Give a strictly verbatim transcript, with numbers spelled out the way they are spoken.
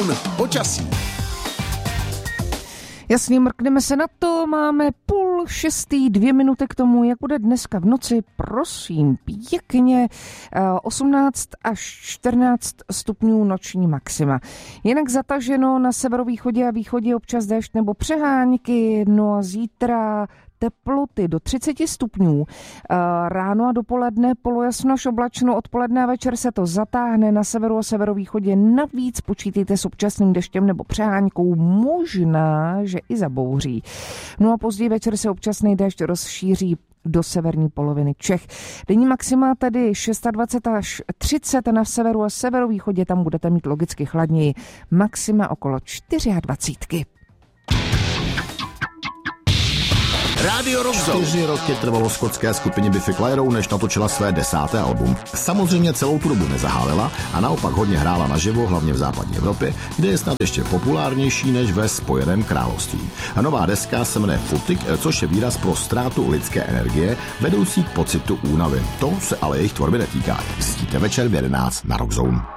Rockzone počasí. Jasně, mrkneme se na to, máme půl šestý, dvě minuty k tomu, jak bude dneska v noci, prosím, pěkně, osmnáct až čtrnáct stupňů noční maxima. Jinak zataženo na severovýchodě a východě občas déšť nebo přehánky, no a zítra teploty do třicet stupňů. Ráno a dopoledne polojasno až oblačno, odpoledne a večer se to zatáhne na severu a severovýchodě. Navíc počítejte s občasným deštěm nebo přehánkou, možná, že i zabouří. No a později večer se občasný déšť rozšíří do severní poloviny Čech. Denní maxima tedy dvacet šest až třicet na severu a severovýchodě, tam budete mít logicky chladněji. Maxima okolo dvacet čtyři. Rádio Rockzone. Čtyři roky trvalo skotské skupině Biffy Clyro, než natočila své desáté album. Samozřejmě celou tu dobu nezahálila a naopak hodně hrála naživo, hlavně v západní Evropě, kde je snad ještě populárnější než ve Spojeném království. A nová deska se jmenuje Footing, což je výraz pro ztrátu lidské energie, vedoucí k pocitu únavy. To se ale jejich tvorby netýká. Zjistíte večer v jedenáct na Rockzone.